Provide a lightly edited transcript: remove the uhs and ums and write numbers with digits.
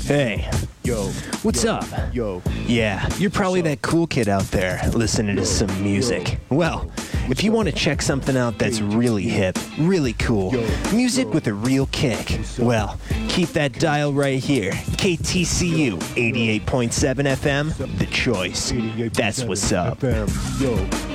Hey, Yo, what's up? Yo, Yeah, you're probably that cool kid out there listening to some music. Well, if you want to check something out that's really hip, really cool, music with a real kick, well, keep that dial right here. KTCU 88.7 FM, The Choice. That's what's up. FM. Yo.